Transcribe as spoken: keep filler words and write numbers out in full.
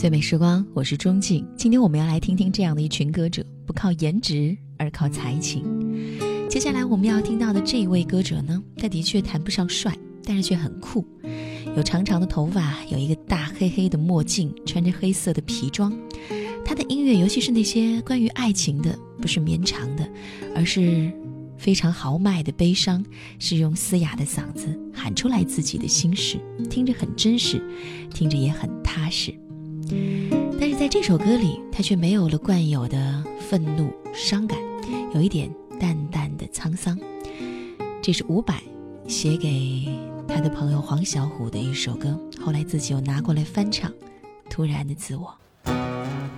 最美时光，我是钟静。今天我们要来听听这样的一群歌者，不靠颜值而靠才情。接下来我们要听到的这一位歌者呢，他的确谈不上帅，但是却很酷，有长长的头发，有一个大黑黑的墨镜，穿着黑色的皮装。他的音乐，尤其是那些关于爱情的，不是绵长的，而是非常豪迈的悲伤，是用嘶哑的嗓子喊出来自己的心事，听着很真实，听着也很踏实。但是在这首歌里，他却没有了惯有的愤怒伤感，有一点淡淡的沧桑。这是伍佰写给他的朋友黄小琥的一首歌，后来自己又拿过来翻唱，突然的自我。